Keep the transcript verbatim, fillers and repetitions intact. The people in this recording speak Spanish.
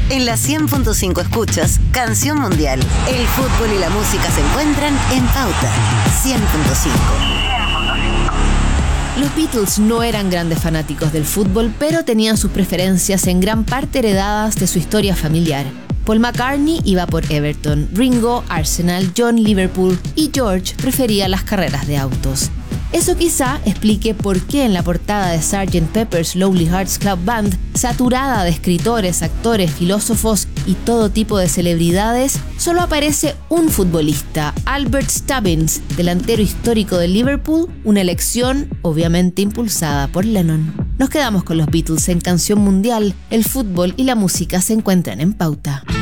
En la cien punto cinco escuchas Canción Mundial. El fútbol y la música se encuentran en Pauta cien punto cinco. Los Beatles no eran grandes fanáticos del fútbol, pero tenían sus preferencias en gran parte heredadas de su historia familiar. Paul McCartney iba por Everton, Ringo, Arsenal, John, Liverpool y George prefería las carreras de autos. Eso quizá explique por qué en la portada de sergeant Pepper's Lonely Hearts Club Band, saturada de escritores, actores, filósofos y todo tipo de celebridades, solo aparece un futbolista, Albert Stubbins, delantero histórico de Liverpool, una elección obviamente impulsada por Lennon. Nos quedamos con los Beatles en Canción Mundial. El fútbol y la música se encuentran en Pauta.